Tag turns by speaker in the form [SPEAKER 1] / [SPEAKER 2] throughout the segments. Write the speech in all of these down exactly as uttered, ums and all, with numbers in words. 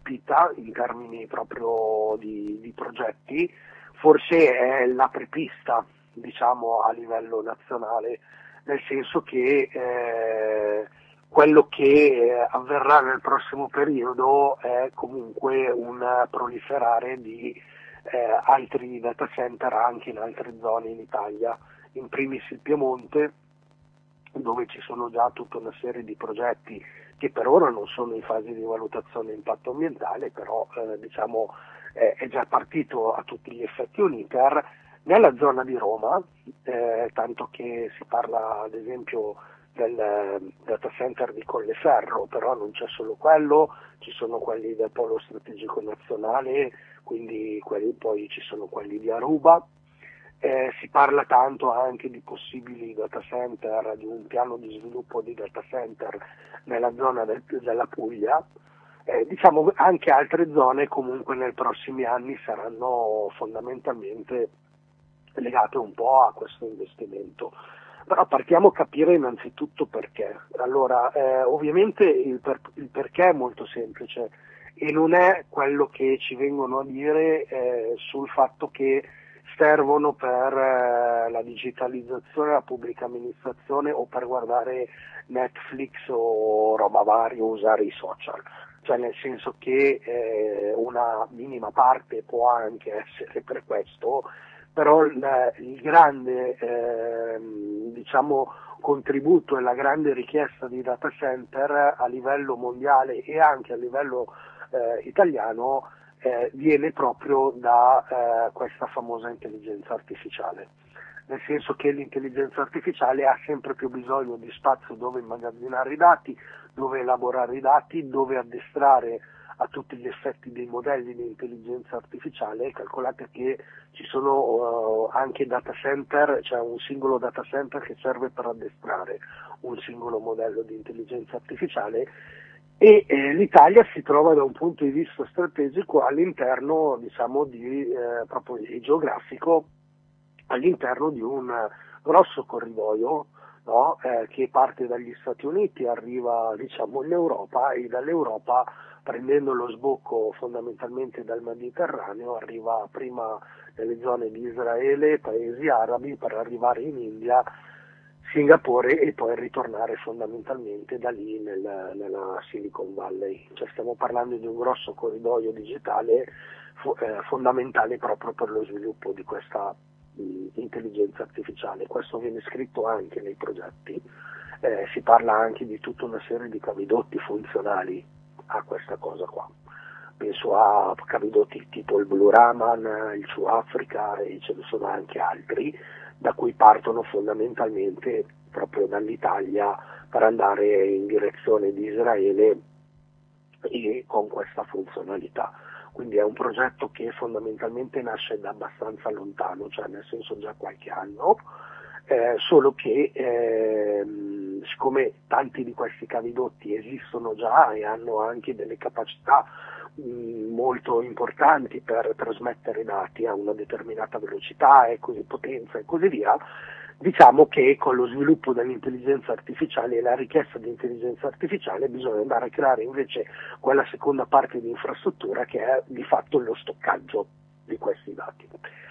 [SPEAKER 1] colpita in termini proprio di, di progetti, forse è l'apripista, diciamo, a livello nazionale, nel senso che eh, quello che eh, avverrà nel prossimo periodo è comunque un proliferare di eh, altri data center anche in altre zone in Italia, in primis il Piemonte, dove ci sono già tutta una serie di progetti che per ora non sono in fase di valutazione impatto ambientale, però eh, diciamo eh, è già partito a tutti gli effetti un iter. Nella zona di Roma, eh, tanto che si parla ad esempio del eh, data center di Colleferro, però non c'è solo quello, ci sono quelli del Polo Strategico Nazionale, quindi quelli, poi ci sono quelli di Aruba. Eh, si parla tanto anche di possibili data center, di un piano di sviluppo di data center nella zona del, della Puglia. Eh, diciamo anche altre zone comunque nei prossimi anni saranno fondamentalmente legate un po' a questo investimento. Però partiamo a capire innanzitutto perché. Allora, eh, ovviamente il, per, il perché è molto semplice e non è quello che ci vengono a dire eh, sul fatto che servono per eh, la digitalizzazione della pubblica amministrazione o per guardare Netflix o roba varia o usare i social, cioè nel senso che eh, una minima parte può anche essere per questo, però il, il grande eh, diciamo contributo e la grande richiesta di data center a livello mondiale e anche a livello eh, italiano Eh, viene proprio da eh, questa famosa intelligenza artificiale, nel senso che l'intelligenza artificiale ha sempre più bisogno di spazio dove immagazzinare i dati, dove elaborare i dati, dove addestrare a tutti gli effetti dei modelli di intelligenza artificiale. Calcolate che ci sono uh, anche data center, cioè un singolo data center che serve per addestrare un singolo modello di intelligenza artificiale. E eh, l'Italia si trova da un punto di vista strategico all'interno, diciamo, di, eh, proprio di geografico, all'interno di un grosso corridoio, no? eh, che parte dagli Stati Uniti, arriva diciamo in Europa e dall'Europa, prendendo lo sbocco fondamentalmente dal Mediterraneo, arriva prima nelle zone di Israele, paesi arabi, per arrivare in India, Singapore e poi ritornare fondamentalmente da lì nel, nella Silicon Valley. Cioè stiamo parlando di un grosso corridoio digitale fo- eh, fondamentale proprio per lo sviluppo di questa mh, intelligenza artificiale. Questo viene scritto anche nei progetti, eh, si parla anche di tutta una serie di cavidotti funzionali a questa cosa qua. Penso a cavidotti tipo il Blue Raman, il True Africa, e ce ne sono anche altri, da cui partono fondamentalmente proprio dall'Italia per andare in direzione di Israele e con questa funzionalità. Quindi è un progetto che fondamentalmente nasce da abbastanza lontano, cioè nel senso già qualche anno, eh, solo che eh, siccome tanti di questi cavidotti esistono già e hanno anche delle capacità molto importanti per trasmettere dati a una determinata velocità e così potenza e così via, diciamo che con lo sviluppo dell'intelligenza artificiale e la richiesta di intelligenza artificiale bisogna andare a creare invece quella seconda parte di infrastruttura che è di fatto lo stoccaggio di questi dati.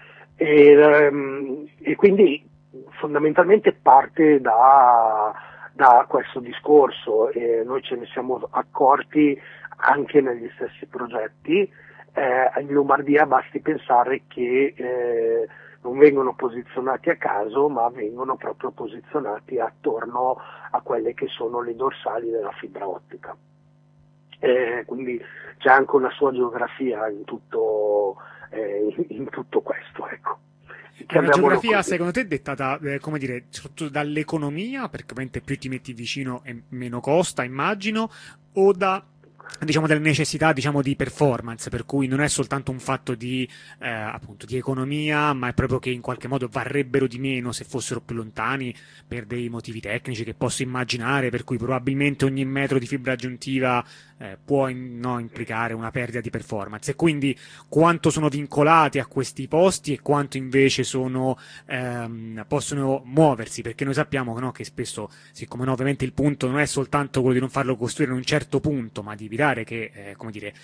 [SPEAKER 1] E, um, e quindi fondamentalmente parte da, da questo discorso, e noi ce ne siamo accorti anche negli stessi progetti. Eh, in Lombardia basti pensare che eh, non vengono posizionati a caso, ma vengono proprio posizionati attorno a quelle che sono le dorsali della fibra ottica. Eh, quindi c'è anche una sua geografia in tutto, eh, in, in tutto questo, ecco.
[SPEAKER 2] È una geografia così, secondo te dettata, eh, come dire, soprattutto dall'economia, perché ovviamente più ti metti vicino e meno costa, immagino, o da, diciamo, delle necessità, diciamo, di performance, per cui non è soltanto un fatto di eh, appunto di economia, ma è proprio che in qualche modo varrebbero di meno se fossero più lontani per dei motivi tecnici che posso immaginare, per cui probabilmente ogni metro di fibra aggiuntiva eh, può in, no, implicare una perdita di performance, e quindi quanto sono vincolati a questi posti e quanto invece sono ehm, possono muoversi, perché noi sappiamo, no, che spesso, siccome no, ovviamente il punto non è soltanto quello di non farlo costruire in un certo punto, ma di evitare che eh, come dire,